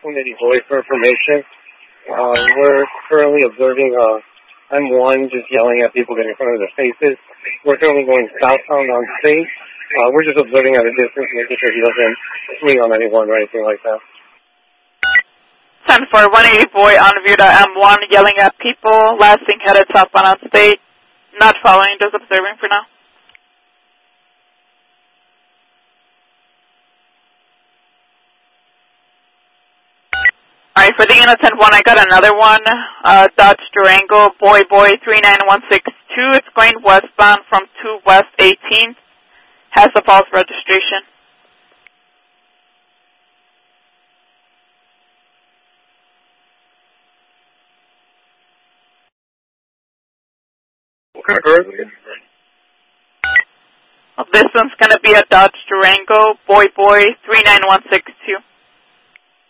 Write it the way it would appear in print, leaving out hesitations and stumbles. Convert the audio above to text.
180 Boy for information. We're currently observing M1 just yelling at people getting in front of their faces. We're currently going southbound on State. We're just observing at a distance, making sure he doesn't swing on anyone or anything like that. 10 for 180 Boy on Viuda M1 yelling at people, lasting headed southbound on State. Not following, just observing for now. Alright, for the unit 10-1, I got another one. Dodge Durango, Boy 39162. It's going westbound from 2 West 18th. Has a false registration. What kind of car is it? This one's going to be a Dodge Durango, Boy 39162.